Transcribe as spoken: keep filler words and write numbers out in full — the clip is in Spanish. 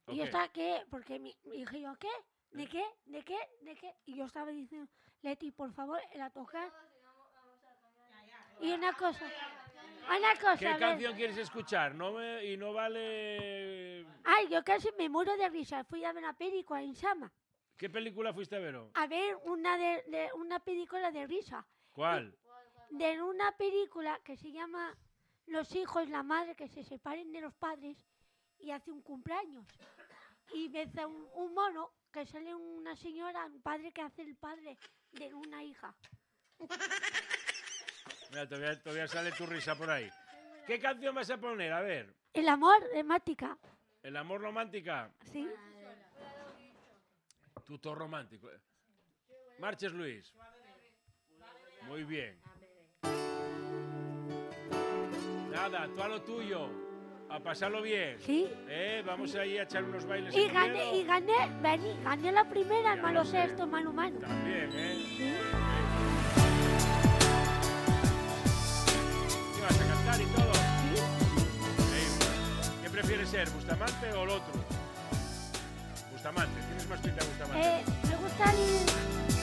Y yo estaba, ¿qué? Porque mi, me dije yo, ¿qué? ¿De qué? ¿De qué? ¿De qué? Y yo estaba diciendo, Leti, por favor, el a tocar. Y una cosa, una cosa. ¿Qué canción quieres escuchar? No me, y no vale... Ay, yo casi me muero de risa. Fui a ver una película en Sama. ¿Qué película fuiste a ver? A ver una, de, de, una película de risa. ¿Cuál? De una película que se llama Los hijos, la madre, que se separen de los padres y hace un cumpleaños. Y ves a un, un mono que sale una señora, un padre que hace el padre de una hija. Mira, todavía, todavía sale tu risa por ahí. ¿Qué canción vas a poner? A ver. El amor de Mática. ¿El amor romántica? Sí. Tuto romántico. Marches, Luis. Muy bien. Nada, tú a lo tuyo. A pasarlo bien. Sí. Eh, vamos ahí a echar unos bailes. Y gané, y gané, vení, gané la primera, el malo sexto, mano a mano. También, ¿eh? Sí. ¿Qué vas a cantar y todo? Sí. ¿Qué prefieres ser, Bustamante o el otro? Bustamante, ¿tienes más pinta de Bustamante? Eh, me gusta el...